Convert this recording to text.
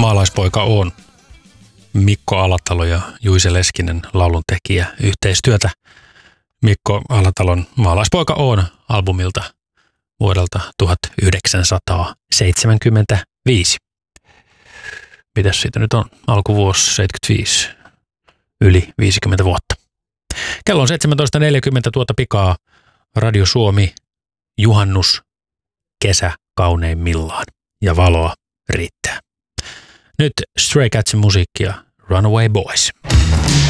Maalaispoika on Mikko Alatalo ja Juise Leskinen lauluntekijä yhteistyötä. Mikko Alatalon Maalaispoika on albumilta vuodelta 1975. Mitäs siitä nyt on? Alkuvuosi 75, yli 50 vuotta. Kello on 17.40 tuota pikaa. Radio Suomi, juhannus, kesä kauneimmillaan ja valoa riittää. Nyt Stray Catsin musiikkia Runaway Boys.